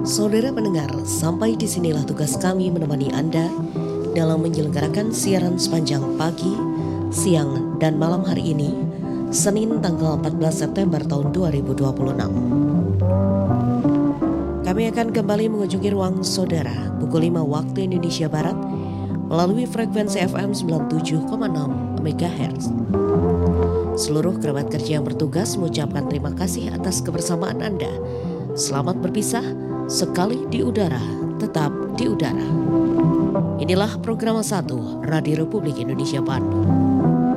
Saudara pendengar, sampai disinilah tugas kami menemani Anda dalam menyelenggarakan siaran sepanjang pagi, siang, dan malam hari ini, Senin tanggal 14 September tahun 2026. Kami akan kembali mengunjungi ruang saudara pukul 5 waktu Indonesia Barat melalui frekuensi FM 97,6 MHz. Seluruh kerabat kerja yang bertugas mengucapkan terima kasih atas kebersamaan Anda. Selamat berpisah, sekali di udara, tetap di udara. Inilah program 1 Radio Republik Indonesia Bandung.